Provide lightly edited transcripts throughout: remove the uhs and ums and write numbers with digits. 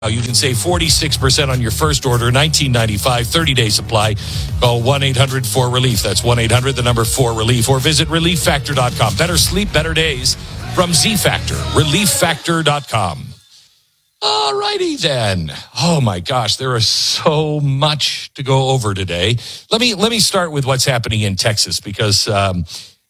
You can save 46% on your first order, $19.95, 30-day supply. Call 1-800-4RELIEF. That's 1-800, the number 4RELIEF. Or visit ReliefFactor.com. Better sleep, better days from Z-Factor. ReliefFactor.com. All righty then. Oh, my gosh, there is so much to go over today. Let me start with what's happening in Texas because then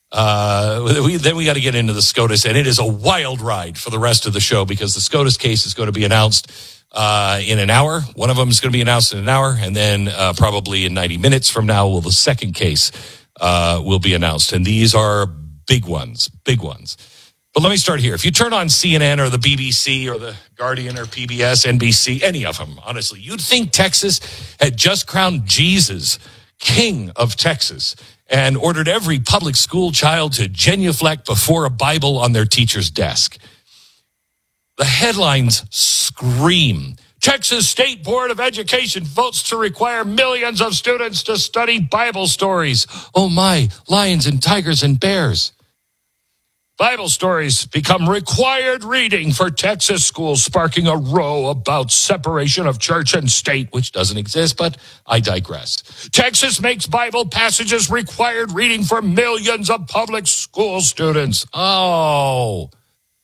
we got to get into the SCOTUS, and it is a wild ride for the rest of the show because the SCOTUS case is going to be announced in an hour. One of them is going to be announced in an hour, and then probably in 90 minutes from now, the second case will be announced. And these are big ones. But let me start here. If you turn on CNN or the BBC or the Guardian or PBS, NBC, any of them, honestly, you'd think Texas had just crowned Jesus king of Texas and ordered every public school child to genuflect before a Bible on their teacher's desk. The headlines scream, Texas State Board of Education votes to require millions of students to study Bible stories. Oh my, lions and tigers and bears. Bible stories become required reading for Texas schools, sparking a row about separation of church and state, which doesn't exist, but I digress. Texas makes Bible passages required reading for millions of public school students. Oh,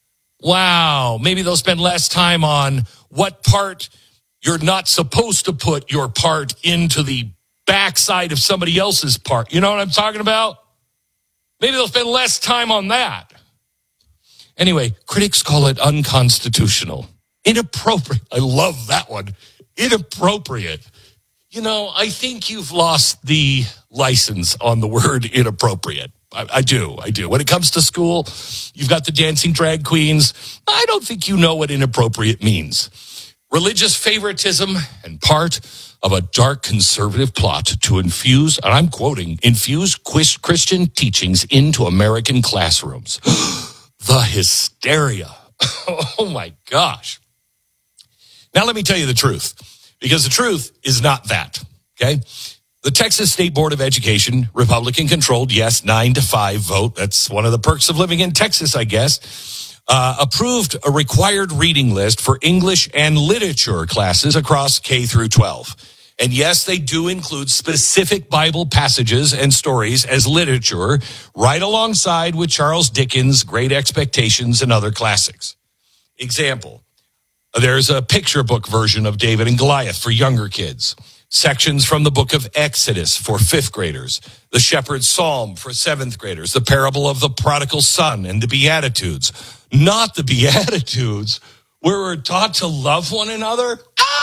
wow. Maybe they'll spend less time on what part you're not supposed to put your part into the backside of somebody else's part. You know what I'm talking about? Maybe they'll spend less time on that. Anyway, critics call it unconstitutional. Inappropriate. I love that one. Inappropriate. You know, I think you've lost the license on the word inappropriate. I do. When it comes to school, you've got the dancing drag queens. I don't think you know what inappropriate means. Religious favoritism and part of a dark conservative plot to infuse, and I'm quoting, infuse Christian teachings into American classrooms. The hysteria. Oh, my gosh. Now, let me tell you the truth, because the truth is not that, okay? The Texas State Board of Education, Republican-controlled, yes, 9-5 vote. That's one of the perks of living in Texas, I guess. Approved a required reading list for English and literature classes across K through 12. And yes, they do include specific Bible passages and stories as literature, right alongside with Charles Dickens' Great Expectations and other classics. Example, there's a picture book version of David and Goliath for younger kids. Sections from the book of Exodus for 5th graders. The Shepherd's Psalm for 7th graders. The parable of the prodigal son and the Beatitudes. Not the Beatitudes where we're taught to love one another.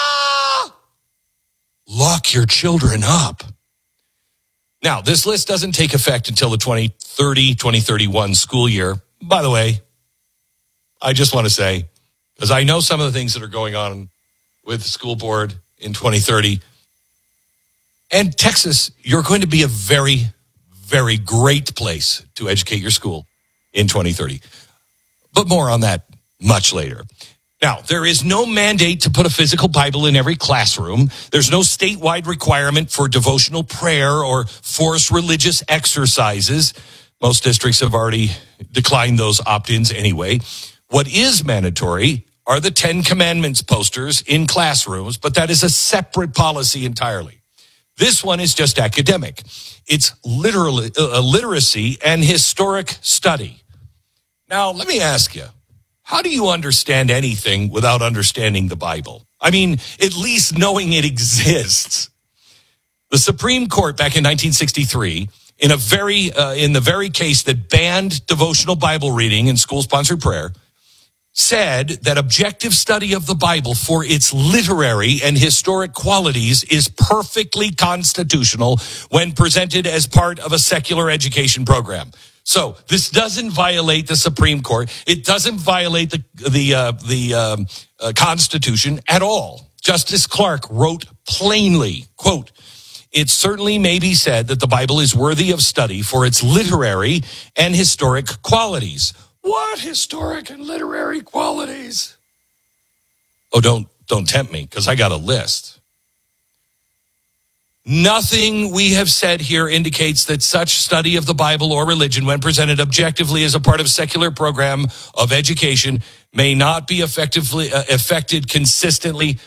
Lock your children up. Now, this list doesn't take effect until the 2030-2031 school year. By the way, I just want to say, because I know some of the things that are going on with the school board in 2030. And Texas, you're going to be a very, very great place to educate your school in 2030. But more on that much later. Now, there is no mandate to put a physical Bible in every classroom. There's no statewide requirement for devotional prayer or forced religious exercises. Most districts have already declined those opt-ins anyway. What is mandatory are the 10 Commandments posters in classrooms, but that is a separate policy entirely. This one is just academic. It's literally literacy and historic study. Now, let me ask you. How do you understand anything without understanding the Bible? I mean, at least knowing it exists. The Supreme Court back in 1963, in the very case that banned devotional Bible reading and school-sponsored prayer, said that objective study of the Bible for its literary and historic qualities is perfectly constitutional when presented as part of a secular education program. So this doesn't violate the Supreme Court. It doesn't violate the Constitution at all. Justice Clark wrote plainly, quote, "It certainly may be said that the Bible is worthy of study for its literary and historic qualities." What historic and literary qualities? Oh, don't tempt me, because I got a list. Nothing we have said here indicates that such study of the Bible or religion, when presented objectively as a part of secular program of education, may not be affected consistently